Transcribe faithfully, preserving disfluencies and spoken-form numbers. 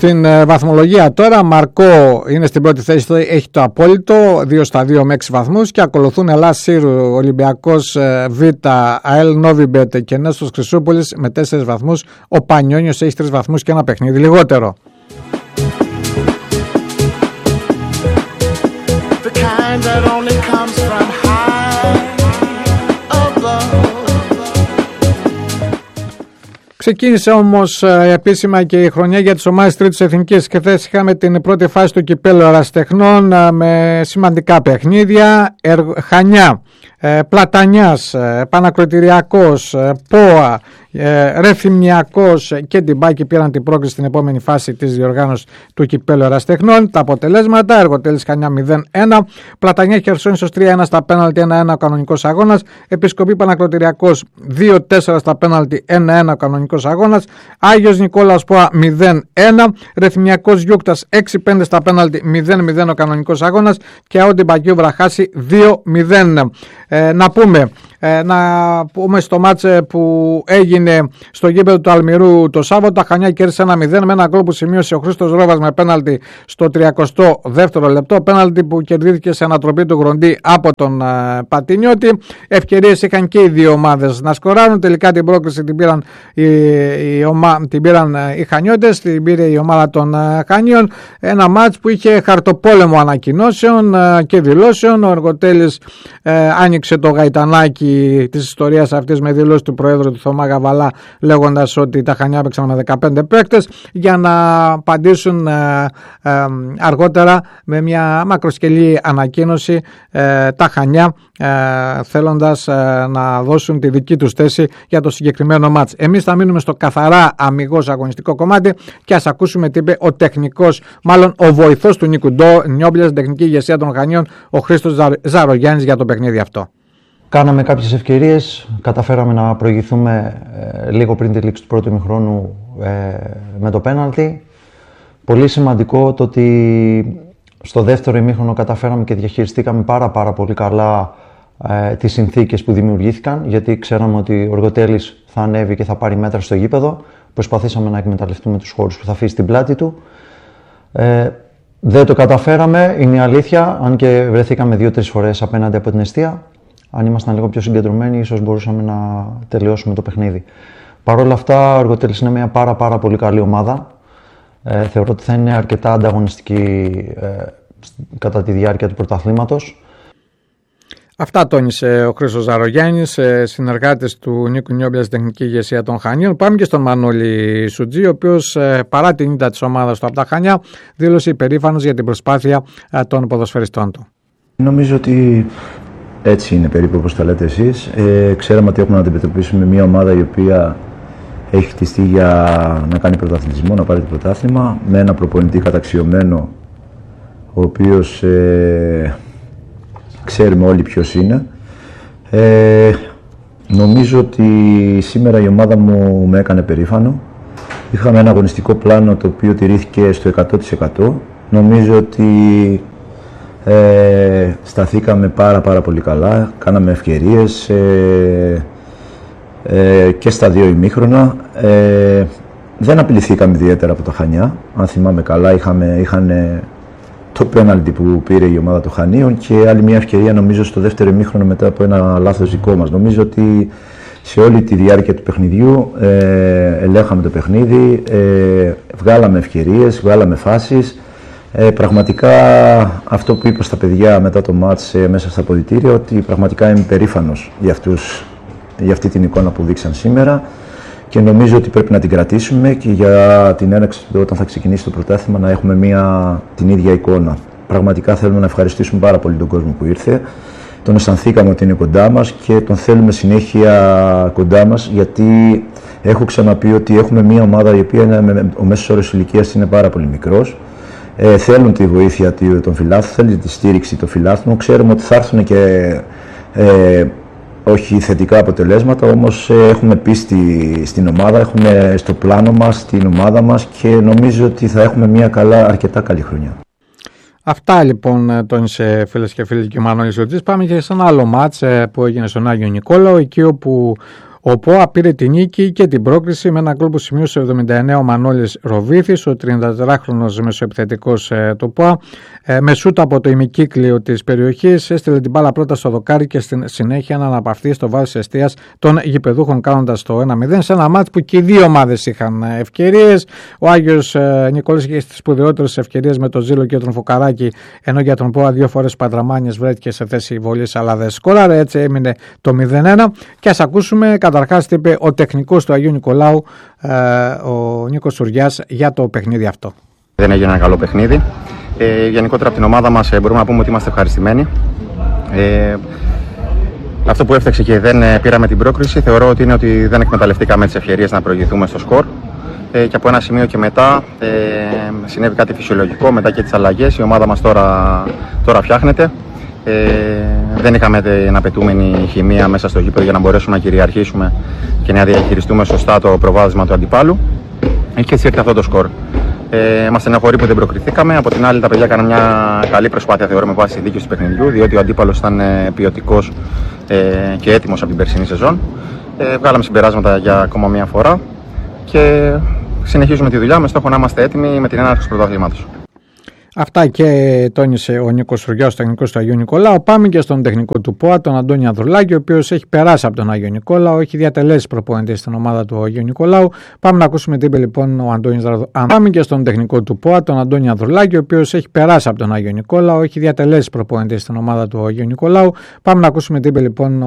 Στην ε, βαθμολογία τώρα, Μαρκό είναι στην πρώτη θέση, έχει το απόλυτο, δύο στα δύο με έξι βαθμούς, και ακολουθούν Ελλάς Σύρου, Ολυμπιακός ε, Β, ΑΕΛ Νόβιμπετ και Νέστος Χρυσούπολης με τέσσερις βαθμούς. Ο Πανιόνιος έχει τρεις βαθμούς και ένα παιχνίδι λιγότερο. Ξεκίνησε όμως ε, επίσημα και η χρονιά για τις ομάδες τρίτης εθνικής, και χθες είχαμε την πρώτη φάση του κυπέλλου Ερασιτεχνών ε, με σημαντικά παιχνίδια. Ερ, Χανιά, ε, Πλατανιάς, ε, Πανακροτηριακός, ε, ΠΟΑ, ε, Ρεθυμιακός και Τιμπάκη πήραν την πρόκριση στην επόμενη φάση της διοργάνωσης του κυπέλλου Ερασιτεχνών. Τα αποτελέσματα: Εργοτέλης Χανιά μηδέν ένα, Πλατανιά Χερσόνησος τρία ένα στα πέναλτι, ένα ένα ο κανονικός αγώνας, Επισκοπή Πανακροτηριακός δύο τέσσερα στα πέναλτι, ένα ένα ο κανονικός αγώνας, Άγιος Νικόλαος ΠΟΑ μηδέν ένα, Ρεθυμιακός Γιούκτας έξι πέντε στα πέναλτι, μηδέν μηδέν ο κανονικός αγώνας, και Άοντι Μπακίου Βραχάση δύο μηδέν. Ε, να πούμε ε, να πούμε στο μάτσε που έγινε στο γήπεδο του Αλμυρού το Σάββατο. Τα Χανιά κέρδισε ένα μηδέν με ένα γκολ που σημείωσε ο Χρήστος Ρόβας με πέναλτι στο τριακοστό δεύτερο λεπτό. Πέναλτι που κερδίθηκε σε ανατροπή του Γροντή από τον ε, Πατινιώτη. Ευκαιρίες είχαν και οι δύο ομάδες να σκοράρουν. Τελικά την πρόκριση την πήραν οι, οι, ομα, την πήραν, ε, οι Χανιώτες, την πήρε η ομάδα των ε, Χανίων. Ένα μάτς που είχε χαρτοπόλεμο ανακοινώσεων ε, και δηλώσεων. Ο Εργοτέλης ε, άνοιξε το γαϊτανάκι της ιστορίας αυτής με δηλώσεις του Προέδρου του Θωμά Γαβαλά, λέγοντας ότι τα Χανιά έπαιξαν με δεκαπέντε παίκτες, για να απαντήσουν ε, ε, αργότερα με μια μακροσκελή ανακοίνωση ε, τα Χανιά, ε, θέλοντας ε, να δώσουν τη δική τους θέση για το συγκεκριμένο μάτς. Εμείς θα μείνουμε στο καθαρά αμιγώς αγωνιστικό κομμάτι και ας ακούσουμε τι είπε ο τεχνικός, μάλλον ο βοηθός του Νίκου Νιόμπλια στην τεχνική ηγεσία των Χανίων, ο Χρήστος Ζαρογιάννης, για το παιχνίδι αυτό. Κάναμε κάποιες ευκαιρίες, καταφέραμε να προηγηθούμε ε, λίγο πριν τη λήξη του πρώτου ημιχρόνου ε, με το πέναλτι. Πολύ σημαντικό το ότι στο δεύτερο ημίχρονο καταφέραμε και διαχειριστήκαμε πάρα πάρα πολύ καλά ε, τις συνθήκες που δημιουργήθηκαν, γιατί ξέραμε ότι ο Εργοτέλης θα ανέβει και θα πάρει μέτρα στο γήπεδο. Προσπαθήσαμε να εκμεταλλευτούμε τους χώρους που θα αφήσει στην πλάτη του. Ε, δεν το καταφέραμε, είναι η αλήθεια, αν και βρεθήκαμε δύο-τρεις φορές απέναντι από την εστία. Αν ήμασταν λίγο πιο συγκεντρωμένοι, ίσως μπορούσαμε να τελειώσουμε το παιχνίδι. Παρ' όλα αυτά, ο Εργοτέλης είναι μια πάρα, πάρα πολύ καλή ομάδα. Ε, θεωρώ ότι θα είναι αρκετά ανταγωνιστική ε, κατά τη διάρκεια του πρωταθλήματος. Αυτά τόνισε ο Χρήστος Ζαρογιάννης, συνεργάτης του Νίκου Νιόμπλια στην τεχνική ηγεσία των Χανίων. Πάμε και στον Μανώλη Σουτζή, ο οποίος παρά την ήττα της ομάδας του από τα Χανιά, δήλωσε υπερήφανος για την προσπάθεια των ποδοσφαιριστών του. Νομίζω ότι έτσι είναι περίπου όπως τα λέτε εσείς. Ε, ξέραμε ότι έχουμε να αντιμετωπίσουμε μια ομάδα η οποία έχει χτιστεί για να κάνει πρωταθλητισμό, να πάρει το πρωτάθλημα, με ένα προπονητή καταξιωμένο, ο οποίος ε, ξέρουμε όλοι ποιος είναι. Ε, νομίζω ότι σήμερα η ομάδα μου με έκανε περήφανο. Είχαμε ένα αγωνιστικό πλάνο το οποίο τηρήθηκε στο εκατό τοις εκατό. Νομίζω ότι ε, σταθήκαμε πάρα πάρα πολύ καλά, κάναμε ευκαιρίες ε, ε, και στα δύο ημίχρονα. Ε, δεν απειληθήκαμε ιδιαίτερα από τα Χανιά, αν θυμάμαι καλά. Είχαμε, είχαν το πέναλτι που πήρε η ομάδα των Χανίων και άλλη μια ευκαιρία νομίζω στο δεύτερο ημίχρονο μετά από ένα λάθος δικό μας. Νομίζω ότι σε όλη τη διάρκεια του παιχνιδιού ε, ελέγχαμε το παιχνίδι, ε, βγάλαμε ευκαιρίες, βγάλαμε φάσεις. Ε, πραγματικά αυτό που είπα στα παιδιά μετά το μάτς ε, μέσα στα αποδυτήρια, ότι πραγματικά είμαι περήφανος για, αυτούς, για αυτή την εικόνα που δείξαν σήμερα και νομίζω ότι πρέπει να την κρατήσουμε και για την έναρξη όταν θα ξεκινήσει το πρωτάθλημα να έχουμε μια, την ίδια εικόνα. Πραγματικά θέλουμε να ευχαριστήσουμε πάρα πολύ τον κόσμο που ήρθε. Τον αισθανθήκαμε ότι είναι κοντά μας και τον θέλουμε συνέχεια κοντά μας, γιατί έχω ξαναπεί ότι έχουμε μια ομάδα η οποία είναι, ο μέσος όρος ηλικίας είναι πάρα πολύ μικρός. Ε, θέλουν τη βοήθεια των φιλάθλων, θέλουν τη στήριξη των φιλάθλων. Ξέρουμε ότι θα έρθουν και ε, όχι θετικά αποτελέσματα, όμως ε, έχουμε πίστη στην ομάδα, έχουμε στο πλάνο μας, στην ομάδα μας και νομίζω ότι θα έχουμε μια καλά, αρκετά καλή χρονιά. Αυτά λοιπόν τόνισε, φίλες και φίλοι, και ο Μανώλης Σουτζής. Πάμε και σε ένα άλλο μάτς που έγινε στον Άγιο Νικόλαο, εκεί όπου Ο ΠΟΑ πήρε τη νίκη και την πρόκριση με ένα γκολ που σημείωσε εβδομήντα εννέα ο Μανώλης Ροβίθης, ο τριαντατετράχρονος μεσοεπιθετικός ε, του ΠΟΑ. Ε, με σούτ από το ημικύκλιο της περιοχής έστειλε την μπάλα πρώτα στο δοκάρι και στην συνέχεια να αναπαυθεί στο βάρος εστίας των γηπεδούχων, κάνοντας το ένα μηδέν σε ένα μάτς που και οι δύο ομάδες είχαν ευκαιρίες. Ο Άγιος ε, Νικόλης είχε τις σπουδαιότερες ευκαιρίες με τον Ζήλο και τον Φωκαράκη, ενώ για τον ΠΟΑ δύο φορές Παντραμάνιας βρέθηκε σε θέση βολής αλλά δεν σκόραρε, έτσι έμεινε το μηδέν ένα. Και ας ακούσουμε καταρχάς τι είπε ο τεχνικός του Αγίου Νικολάου, ε, ο Νίκος Σουριάς, για το παιχνίδι αυτό. Δεν έγινε ένα καλό παιχνίδι. Ε, γενικότερα από την ομάδα μας μπορούμε να πούμε ότι είμαστε ευχαριστημένοι. Ε, αυτό που έφταξε και δεν πήραμε την πρόκριση θεωρώ ότι είναι ότι δεν εκμεταλλευτήκαμε τις ευκαιρίες να προηγηθούμε στο σκορ. Ε, και από ένα σημείο και μετά ε, συνέβη κάτι φυσιολογικό, μετά και τις αλλαγές. Η ομάδα μας τώρα, τώρα φτιάχνεται. Ε, δεν είχαμε την απαιτούμενη χημεία μέσα στο γήπεδο για να μπορέσουμε να κυριαρχήσουμε και να διαχειριστούμε σωστά το προβάδισμα του αντιπάλου. Και έτσι ήρθε αυτό το σκορ. Ε, μας στεναχωρεί που δεν προκριθήκαμε. Από την άλλη, τα παιδιά έκαναν μια καλή προσπάθεια, θεωρώ, με βάση τη δίκη του παιχνιδιού, διότι ο αντίπαλος ήταν ποιοτικός ε, και έτοιμος από την περσινή σεζόν. Ε, βγάλαμε συμπεράσματα για ακόμα μια φορά και συνεχίζουμε τη δουλειά με στόχο να είμαστε έτοιμοι με την έναρξη του πρωταθλήματος. Αυτά και τόνισε ο Νίκος Σουριάς, τεχνικός του Αγίου Νικολάου. Πάμε και στον τεχνικό του ΠΟΑ, τον Αντώνη Ανδρουλάκη, ο οποίος έχει περάσει από τον Αγίο Νικολάου, έχει διατελέσει προπονητή στην ομάδα του Αγίου Νικολάου. Πάμε να ακούσουμε τι είπε λοιπόν ο Αντώνης Ανδρουλάκη. Πάμε και στον τεχνικό του ΠΟΑ, τον Αντώνη Ανδρουλάκη, ο οποίος έχει περάσει από τον Αγίο Νικολάου, έχει διατελέσει προπονητή στην ομάδα του Αγίου Νικολάου. Πάμε να ακούσουμε τι είπε λοιπόν